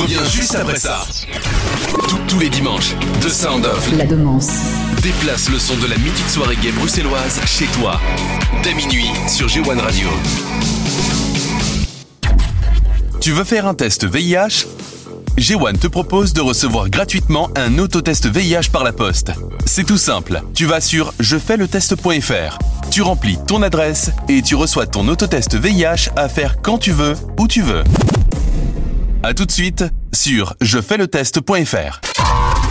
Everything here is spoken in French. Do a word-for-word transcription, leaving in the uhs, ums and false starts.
revient juste après ça. Tous, tous les dimanches, The Sound of La Demance déplace le son de la mythique soirée gay bruxelloise chez toi. Dès minuit sur G un Radio. Tu veux faire un test V I H ? G un te propose de recevoir gratuitement un autotest V I H par la poste. C'est tout simple, tu vas sur je fais le test point f r, tu remplis ton adresse et tu reçois ton autotest V I H à faire quand tu veux, où tu veux. A tout de suite sur je fais le test point f r.